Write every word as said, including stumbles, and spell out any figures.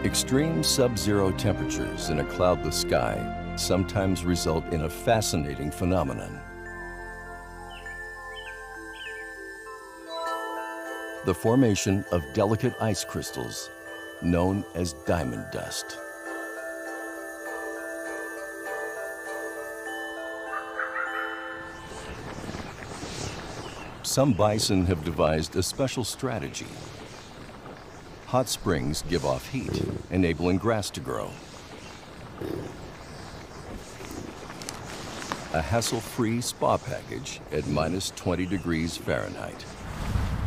Extreme sub-zero temperatures in a cloudless sky sometimes result in a fascinating phenomenon. The formation of delicate ice crystals known as diamond dust. Some bison have devised a special strategy. Hot springs give off heat, enabling grass to grow. A hassle-free spa package at minus twenty degrees Fahrenheit.